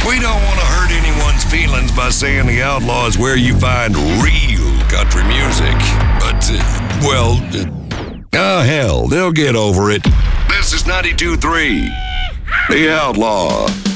We don't want to hurt anyone's feelings by saying the Outlaw is where you find real country music. But, hell, they'll get over it. This is 92.3, The Outlaw.